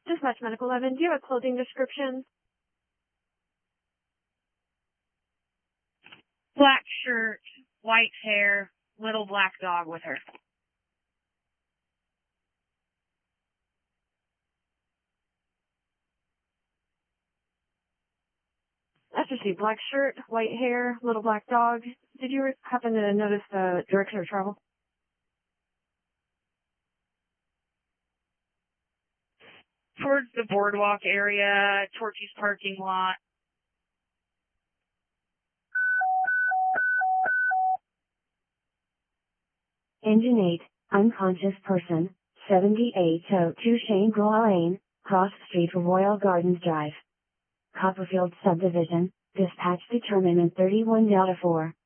Dispatch Medical 11, do you have a clothing description? Black shirt, white hair, little black dog with her. That's received. Black shirt, white hair, little black dog. Did you happen to notice the direction of travel? Towards the boardwalk area, Torchy's parking lot. Engine 8, unconscious person, 7802 Shangri-La Lane, Cross Street, Royal Gardens Drive. Copperfield Subdivision, dispatch determinant 31 Delta 4.